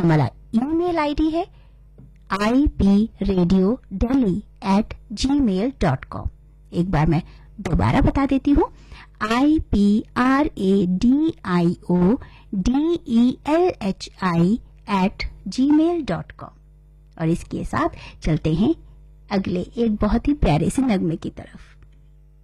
हमारा email ID है ipradiodeli@gmail.com। एक बार मैं दोबारा बता देती हूँ, ipradiodeli@gmail.com। और इसके साथ चलते हैं अगले एक बहुत ही प्यारे से नगमे की तरफ।